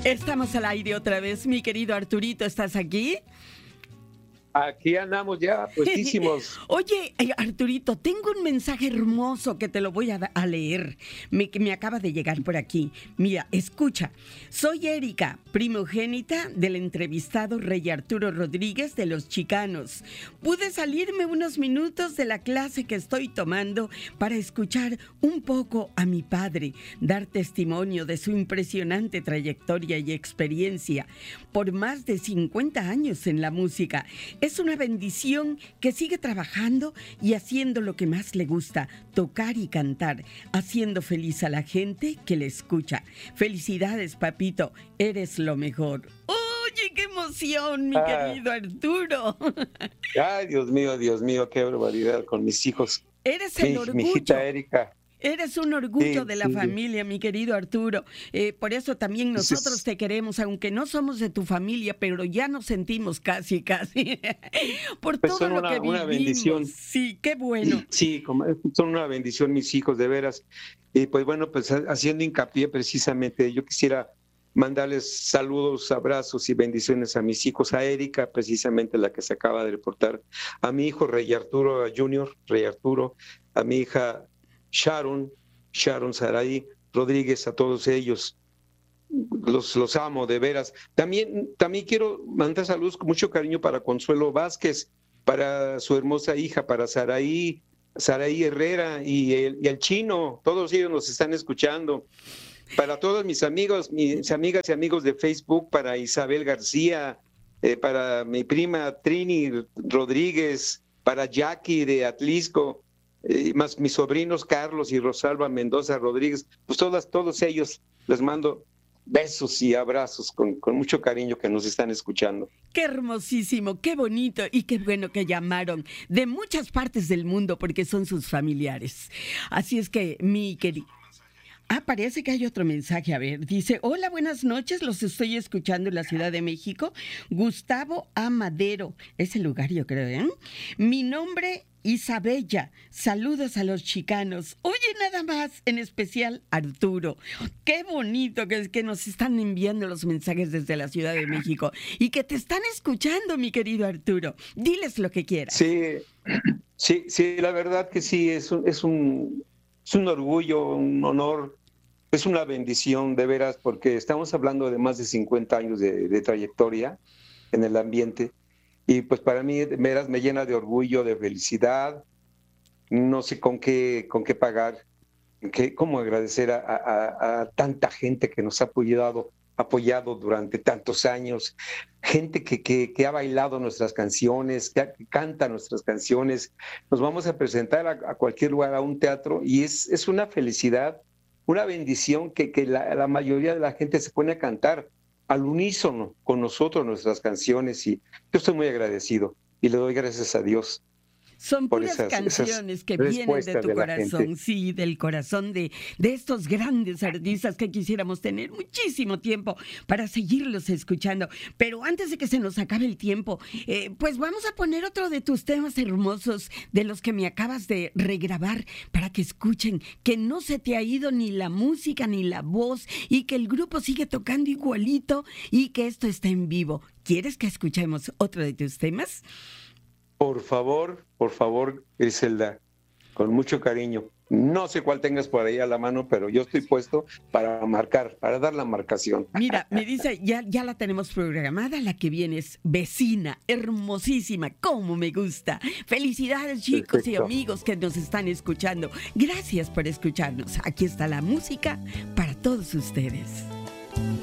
Estamos al aire otra vez, mi querido Arturito, ¿estás aquí? Aquí andamos ya, puestísimos. Oye, Arturito, tengo un mensaje hermoso que te lo voy a leer. Me acaba de llegar por aquí. Mira, escucha. Soy Erika, primogénita del entrevistado Rey Arturo Rodríguez de Los Chicanos. Pude salirme unos minutos de la clase que estoy tomando para escuchar un poco a mi padre, dar testimonio de su impresionante trayectoria y experiencia por más de 50 años en la música. Es una bendición que sigue trabajando y haciendo lo que más le gusta, tocar y cantar, haciendo feliz a la gente que le escucha. Felicidades, papito, eres lo mejor. ¡Oye, qué emoción, mi querido Arturo! Ay, Dios mío, qué barbaridad con mis hijos. Eres el orgullo. Mi hijita Erika. Eres un orgullo Sí, de la familia, mi querido Arturo. Por eso también nosotros te queremos, aunque no somos de tu familia, pero ya nos sentimos casi. Por Pues todo lo que vivimos. Una bendición. Sí, qué bueno. Sí, son una bendición mis hijos, de veras. Y pues bueno, pues haciendo hincapié precisamente, yo quisiera mandarles saludos, abrazos y bendiciones a mis hijos, a Erika, precisamente la que se acaba de reportar, a mi hijo Rey Arturo Junior, Rey Arturo, a mi hija Sharon Saray Rodríguez, a todos ellos. Los amo, de veras. También quiero mandar saludos con mucho cariño para Consuelo Vázquez, para su hermosa hija, para Saraí Herrera y el Chino. Todos ellos nos están escuchando. Para todos mis amigos, mis amigas y amigos de Facebook, para Isabel García, para mi prima Trini Rodríguez, para Jackie de Atlisco, más mis sobrinos Carlos y Rosalba Mendoza Rodríguez, pues todos ellos les mando besos y abrazos con mucho cariño que nos están escuchando. Qué hermosísimo, qué bonito y qué bueno que llamaron de muchas partes del mundo porque son sus familiares. Así es que, mi querido... parece que hay otro mensaje. A ver, dice: hola, buenas noches, los estoy escuchando en la Ciudad de México. Gustavo A. Madero, es el lugar, yo creo, ¿eh? Mi nombre, Isabella. Saludos a los chicanos. Oye, nada más, en especial Arturo. Qué bonito que es que nos están enviando los mensajes desde la Ciudad de México y que te están escuchando, mi querido Arturo. Diles lo que quieras. Sí, la verdad que sí, es un orgullo, un honor, es una bendición, de veras, porque estamos hablando de más de 50 años de trayectoria en el ambiente. Y pues para mí, de veras, me llena de orgullo, de felicidad. No sé con qué pagar, cómo agradecer a tanta gente que nos ha apoyado durante tantos años, gente que ha bailado nuestras canciones, que canta nuestras canciones. Nos vamos a presentar a cualquier lugar, a un teatro, y es una felicidad, una bendición que la mayoría de la gente se pone a cantar al unísono con nosotros nuestras canciones, y yo estoy muy agradecido y le doy gracias a Dios. Son puras canciones que vienen de tu corazón, sí, del corazón de estos grandes artistas que quisiéramos tener muchísimo tiempo para seguirlos escuchando. Pero antes de que se nos acabe el tiempo, pues vamos a poner otro de tus temas hermosos, de los que me acabas de regrabar, para que escuchen que no se te ha ido ni la música ni la voz y que el grupo sigue tocando igualito y que esto está en vivo. ¿Quieres que escuchemos otro de tus temas? Por favor, Griselda, con mucho cariño. No sé cuál tengas por ahí a la mano, pero yo estoy puesto para marcar, para dar la marcación. Mira, me dice, ya la tenemos programada, la que viene es Vecina, hermosísima, cómo me gusta. Felicidades, chicos. Perfecto. Y amigos que nos están escuchando. Gracias por escucharnos. Aquí está la música para todos ustedes.